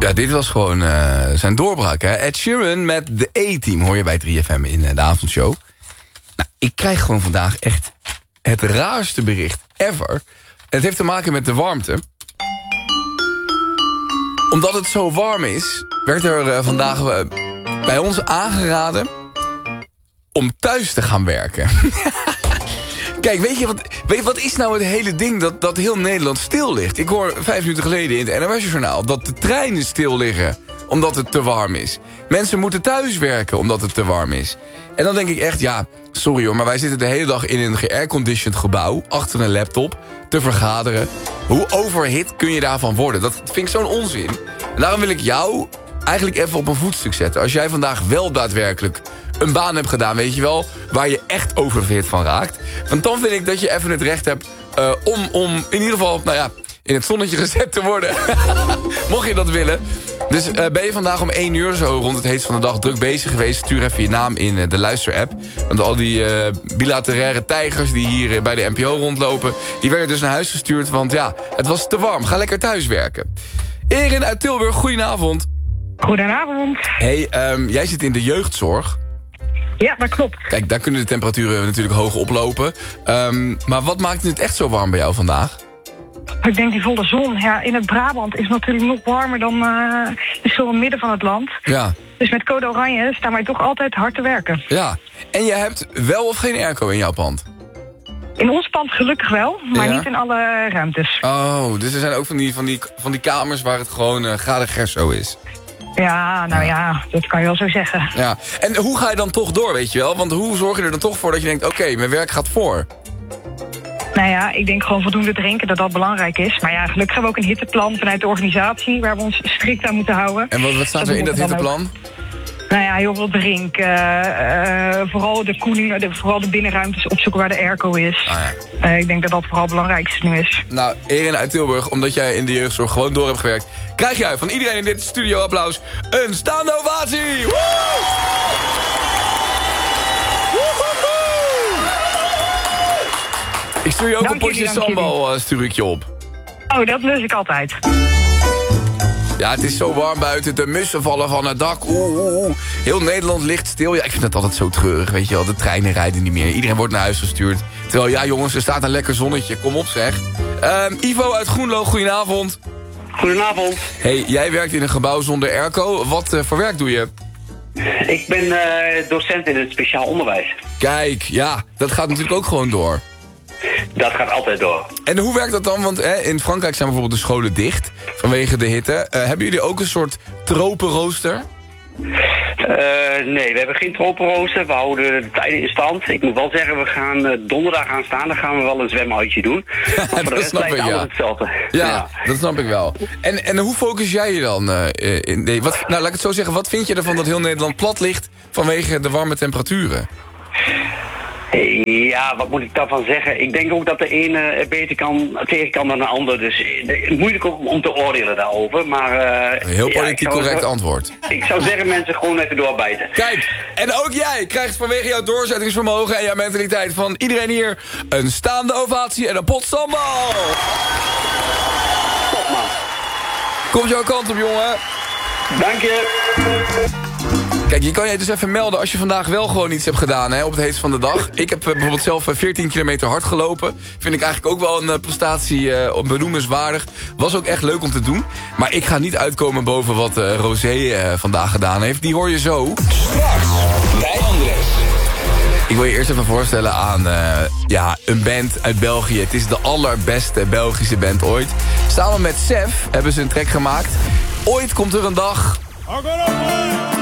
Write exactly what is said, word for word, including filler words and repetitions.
Ja, dit was gewoon uh, zijn doorbraak, hè. Ed Sheeran met de A-Team hoor je bij drie F M in uh, de avondshow. Nou, ik krijg gewoon vandaag echt het raarste bericht ever. Het heeft te maken met de warmte. Omdat het zo warm is, werd er uh, vandaag uh, bij ons aangeraden om thuis te gaan werken. Kijk, weet je, wat, weet je wat is nou het hele ding dat, dat heel Nederland stil ligt? Ik hoor vijf minuten geleden in het N O S-journaal dat de treinen stil liggen omdat het te warm is. Mensen moeten thuis werken omdat het te warm is. En dan denk ik echt, ja, sorry hoor, maar wij zitten de hele dag in een geairconditioned gebouw achter een laptop te vergaderen. Hoe overhit kun je daarvan worden? Dat vind ik zo'n onzin. En daarom wil ik jou eigenlijk even op een voetstuk zetten. Als jij vandaag wel daadwerkelijk een baan hebt gedaan, weet je wel, waar je echt oververhit van raakt. Want dan vind ik dat je even het recht hebt uh, om, om in ieder geval, nou ja, in het zonnetje gezet te worden. Mocht je dat willen. Dus uh, ben je vandaag om één uur zo rond het heetst van de dag druk bezig geweest, stuur even je naam in uh, de luisterapp. Want al die uh, bilateraire tijgers die hier uh, bij de N P O rondlopen, die werden dus naar huis gestuurd, want ja, het was te warm. Ga lekker thuis werken. Erin uit Tilburg, goedenavond. Goedenavond. Hey, um, jij zit in de jeugdzorg. Ja, dat klopt. Kijk, daar kunnen de temperaturen natuurlijk hoog oplopen. Um, maar wat maakt het echt zo warm bij jou vandaag? Ik denk die volle zon. Ja, in het Brabant is het natuurlijk nog warmer dan uh, zo in het midden van het land. Ja. Dus met code oranje staan wij toch altijd hard te werken. Ja. En je hebt wel of geen airco in jouw pand? In ons pand gelukkig wel, maar ja? niet in alle ruimtes. Oh, dus er zijn ook van die, van die, van die kamers waar het gewoon uh, graden gerso is. Ja, nou ja. ja, dat kan je wel zo zeggen. Ja. En hoe ga je dan toch door, weet je wel? Want hoe zorg je er dan toch voor dat je denkt, oké, okay, mijn werk gaat voor? Nou ja, ik denk gewoon voldoende drinken dat dat belangrijk is. Maar ja, gelukkig hebben we ook een hitteplan vanuit de organisatie waar we ons strikt aan moeten houden. En wat, wat staat er in dat hitteplan? Nou ja, heel veel drinken. Uh, uh, vooral de koeling, de, vooral de binnenruimtes opzoeken waar de airco is. Ah, ja. uh, ik denk dat dat vooral het belangrijkste nu is. Nou, Erin uit Tilburg, omdat jij in de jeugdzorg gewoon door hebt gewerkt, krijg jij van iedereen in dit studio applaus een staande ovatie! Woe! Ik stuur je ook dank een potje jullie, sambal, uh, stuur ik je op. Oh, dat lust ik altijd. Ja, het is zo warm buiten, de mussen vallen van het dak. Oeh, oeh, oeh. Heel Nederland ligt stil. Ja, ik vind het altijd zo treurig, weet je wel. De treinen rijden niet meer. Iedereen wordt naar huis gestuurd. Terwijl, ja jongens, er staat een lekker zonnetje. Kom op zeg. Uh, Ivo uit Groenlo, goedenavond. Goedenavond. Hey, jij werkt in een gebouw zonder airco. Wat uh, voor werk doe je? Ik ben uh, docent in het speciaal onderwijs. Kijk, ja, dat gaat natuurlijk ook gewoon door. Dat gaat altijd door. En hoe werkt dat dan? Want hè, in Frankrijk zijn bijvoorbeeld de scholen dicht vanwege de hitte. Uh, hebben jullie ook een soort tropenrooster? Uh, nee, we hebben geen tropenrooster. We houden de tijden in stand. Ik moet wel zeggen, we gaan uh, donderdag aanstaan. Dan gaan we wel een zwemuitje doen. Ja, voor de rest snap ik, ja. Hetzelfde. Ja, ja, dat snap ik wel. En, en hoe focus jij je dan? Uh, in, nee, wat, nou, laat ik het zo zeggen. Wat vind je ervan dat heel Nederland plat ligt vanwege de warme temperaturen? Ja, wat moet ik daarvan zeggen? Ik denk ook dat de ene beter kan, tegen kan dan de ander. Dus uh, moeilijk ook om te oordelen daarover. Maar, uh, Een heel politiek ja, correct zo, antwoord. Ik zou zeggen, mensen gewoon even doorbijten. Kijk, en ook jij krijgt vanwege jouw doorzettingsvermogen en jouw mentaliteit van iedereen hier een staande ovatie en een pot sambal. Top, man. Komt jouw kant op, jongen. Dank je. Kijk, je kan je dus even melden als je vandaag wel gewoon iets hebt gedaan, hè, op het heetst van de dag. Ik heb uh, bijvoorbeeld zelf uh, veertien kilometer hard gelopen. Vind ik eigenlijk ook wel een uh, prestatie uh, benoemenswaardig. Was ook echt leuk om te doen. Maar ik ga niet uitkomen boven wat uh, Rosé uh, vandaag gedaan heeft. Die hoor je zo. Straks bij Andres. Ik wil je eerst even voorstellen aan uh, ja, een band uit België. Het is de allerbeste Belgische band ooit. Samen met Sef hebben ze een track gemaakt. Ooit komt er een dag...